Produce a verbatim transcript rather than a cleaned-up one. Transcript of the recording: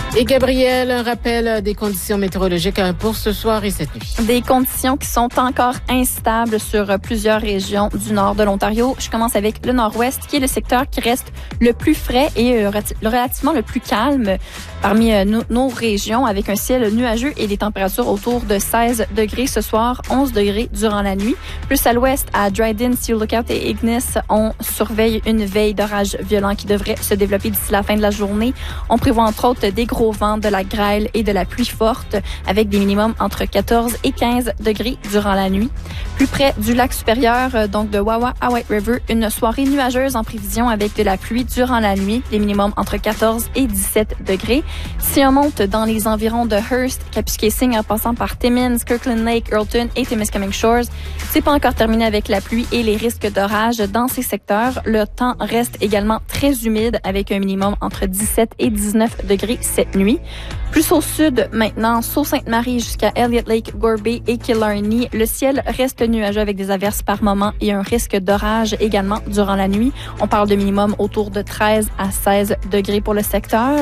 Et Gabrielle, un rappel des conditions météorologiques pour ce soir et cette nuit. Des conditions qui sont encore instables sur plusieurs régions du nord de l'Ontario. Je commence avec le nord-ouest, qui est le secteur qui reste le plus frais et relativement le plus calme parmi nos, nos régions, avec un ciel nuageux et des températures autour de seize degrés ce soir, onze degrés durant la nuit. Plus à l'ouest, à Dryden, Seal Lookout et Ignis, on surveille une veille d'orage violent qui devrait se développer d'ici la fin de la journée. On prévoit entre autres des gros vents, de la grêle et de la pluie forte, avec des minimums entre quatorze et quinze degrés durant la nuit. Plus près du lac supérieur, donc de Wawa à White River, une soirée nuageuse en prévision avec de la pluie durant la nuit, des minimums entre quatorze et dix-sept degrés. Si on monte dans les environs de Hearst, Kapuskasing en passant par Timmins, Kirkland Lake, Earlton et Témiscamingue Shores, c'est pas encore terminé avec la pluie et les risques d'orage dans ces secteurs. Le temps reste également très humide avec un minimum entre dix-sept et dix-neuf degrés cette nuit. Plus au sud, maintenant, Sault-Sainte-Marie jusqu'à Elliott Lake, Gorby et Killarney, le ciel reste nuageux avec des averses par moment et un risque d'orage également durant la nuit. On parle de minimum autour de treize à seize degrés pour le secteur.